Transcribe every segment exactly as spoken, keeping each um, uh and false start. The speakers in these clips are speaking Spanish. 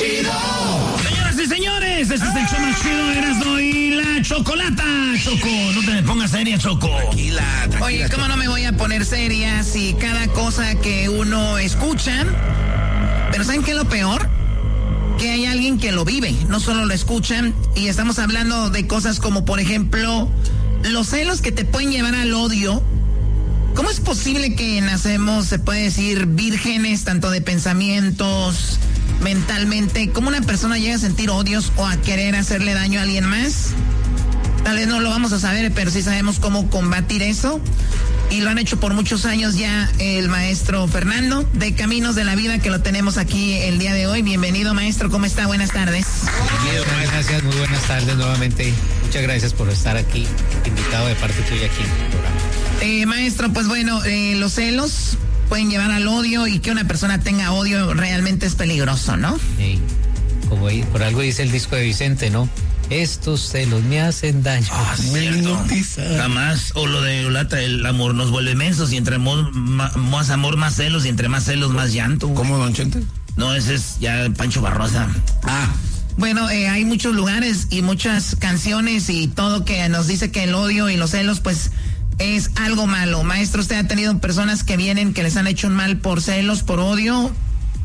chido. Señoras y señores, este es el show más chido de Erasmo y la Chocolata. Choco, no te me pongas seria, Choco. Tranquila, tranquila. Oye, ¿cómo no me voy a poner seria si cada cosa que uno escucha? Pero ¿saben qué es lo peor? Que hay alguien que lo vive, no solo lo escuchan. Y estamos hablando de cosas como, por ejemplo, los celos que te pueden llevar al odio. ¿Cómo es posible que nacemos, se puede decir, vírgenes, tanto de pensamientos, mentalmente? ¿Cómo una persona llega a sentir odios o a querer hacerle daño a alguien más? Tal vez no lo vamos a saber, pero sí sabemos cómo combatir eso. Y lo han hecho por muchos años ya el maestro Fernando de Caminos de la Vida, que lo tenemos aquí el día de hoy. Bienvenido, maestro, ¿cómo está? Buenas tardes. Muchas gracias, muy buenas tardes nuevamente. Muchas gracias por estar aquí, invitado de parte tuya aquí en el programa. Eh, maestro, pues bueno, eh, los celos pueden llevar al odio, y que una persona tenga odio realmente es peligroso, ¿no? Sí. Como ahí, por algo dice el disco de Vicente, ¿no? Estos celos me hacen daño. Ah, cierto. Jamás. O lo de Olata, el amor nos vuelve mensos, y entre mo- ma- más amor, más celos, y entre más celos, más llanto. ¿Cómo, don Chente? No, ese es ya Pancho Barrosa. Ah. Bueno, eh, hay muchos lugares y muchas canciones y todo que nos dice que el odio y los celos, pues, es algo malo. Maestro, ¿usted ha tenido personas que vienen que les han hecho un mal por celos, por odio?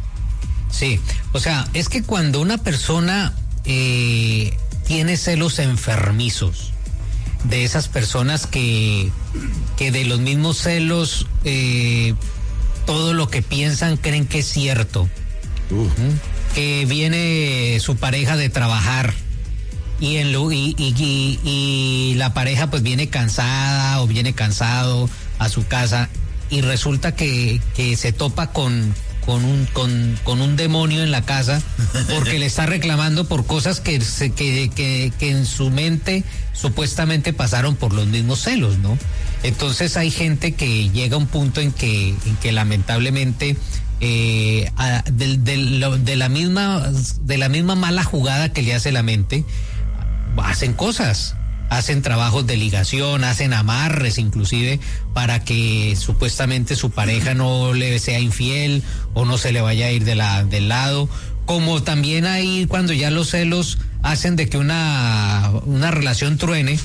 Sí, o sea, es que cuando una persona eh, tiene celos enfermizos, de esas personas que, que de los mismos celos, eh, todo lo que piensan creen que es cierto, uh. ¿Mm? Que viene su pareja de trabajar, Y, en lo, y, y, y, y la pareja pues viene cansada o viene cansado a su casa, y resulta que, que se topa con, con, un, con, con un demonio en la casa porque le está reclamando por cosas que, se, que, que, que en su mente supuestamente pasaron por los mismos celos, ¿no? Entonces hay gente que llega a un punto en que, en que lamentablemente eh, a, de, de, de, la misma, de la misma mala jugada que le hace la mente, hacen cosas, hacen trabajos de ligación, hacen amarres inclusive para que supuestamente su pareja no le sea infiel o no se le vaya a ir de la, del lado. Como también hay cuando ya los celos hacen de que una, una relación truene,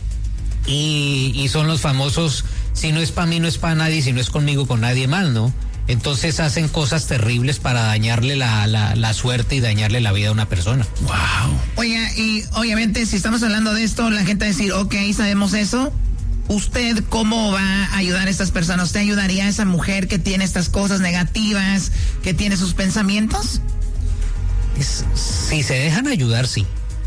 y, y son los famosos, si no es para mí no es para nadie, si no es conmigo con nadie más, ¿no? Entonces hacen cosas terribles para dañarle la, la, la suerte y dañarle la vida a una persona. Wow. Oiga, y obviamente si estamos hablando de esto, la gente va a decir, ok, sabemos eso. ¿Usted cómo va a ayudar a estas personas? ¿Usted ayudaría a esa mujer que tiene estas cosas negativas, que tiene sus pensamientos? Es, si se dejan ayudar, sí.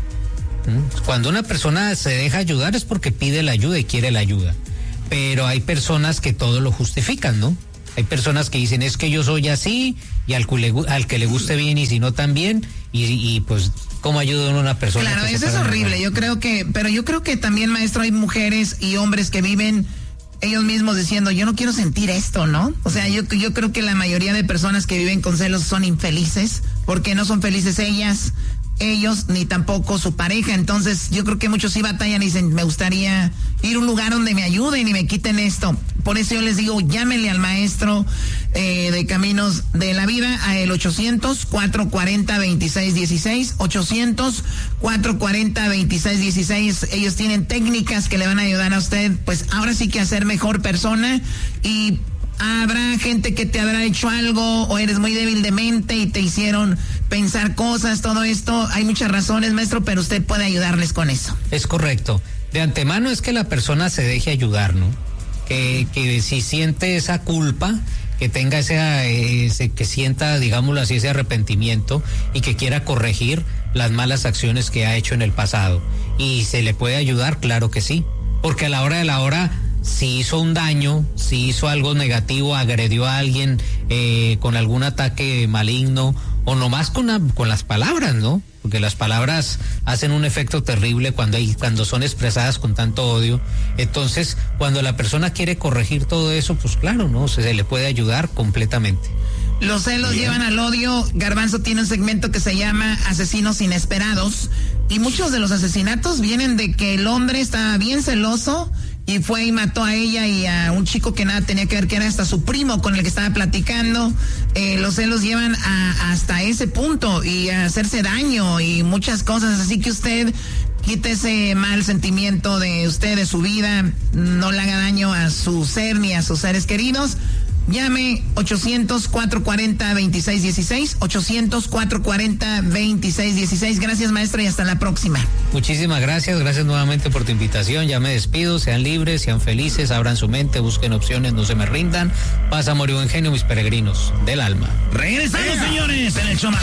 Cuando una persona se deja ayudar es porque pide la ayuda y quiere la ayuda. Pero hay personas que todo lo justifican, ¿no? Hay personas que dicen, es que yo soy así, y al que le, al que le guste bien y si no también, y, y pues, ¿cómo ayuda a una persona? Claro, eso es horrible, yo creo que, pero yo creo que también, maestro, hay mujeres y hombres que viven ellos mismos diciendo, yo no quiero sentir esto, ¿no? O sea, yo, yo creo que la mayoría de personas que viven con celos son infelices, porque no son felices ellas, ellos, ni tampoco su pareja. Entonces yo creo que muchos sí batallan y dicen, me gustaría ir a un lugar donde me ayuden y me quiten esto. Por eso yo les digo, llámenle al maestro eh, de Caminos de la Vida a el ochocientos, cuatrocientos cuarenta, veintiséis dieciséis, ochocientos, cuatrocientos cuarenta, veintiséis dieciséis. Ellos tienen técnicas que le van a ayudar a usted, pues ahora sí que a ser mejor persona. Y habrá gente que te habrá hecho algo, o eres muy débil de mente y te hicieron pensar cosas, todo esto. Hay muchas razones, maestro, pero usted puede ayudarles con eso. Es correcto. De antemano es que la persona se deje ayudar, ¿no? Que, que si siente esa culpa, que tenga ese, ese, que sienta, digámoslo así, ese arrepentimiento, y que quiera corregir las malas acciones que ha hecho en el pasado. ¿Y se le puede ayudar? Claro que sí. Porque a la hora de la hora, si hizo un daño, si hizo algo negativo, agredió a alguien eh, con algún ataque maligno, o nomás con, la, con las palabras, ¿no? Porque las palabras hacen un efecto terrible cuando hay, cuando son expresadas con tanto odio. Entonces, cuando la persona quiere corregir todo eso, pues claro, ¿no? Se, se le puede ayudar completamente. Los celos Bien. llevan al odio. Garbanzo tiene un segmento que se llama Asesinos Inesperados, y muchos de los asesinatos vienen de que el hombre está bien celoso y fue y mató a ella y a un chico que nada tenía que ver, que era hasta su primo con el que estaba platicando. Eh, los celos llevan a, hasta ese punto y a hacerse daño y muchas cosas, así que usted quite ese mal sentimiento de usted, de su vida, no le haga daño a su ser ni a sus seres queridos. Llame ochocientos, cuatrocientos cuarenta, veintiséis dieciséis, ochocientos, cuatrocientos cuarenta, veintiséis dieciséis. Gracias, maestro, y hasta la próxima. Muchísimas gracias, gracias nuevamente por tu invitación. Ya me despido, sean libres, sean felices, abran su mente, busquen opciones, no se me rindan. Paz, amor y buen genio, mis peregrinos del alma. Regresamos, señores, en el show más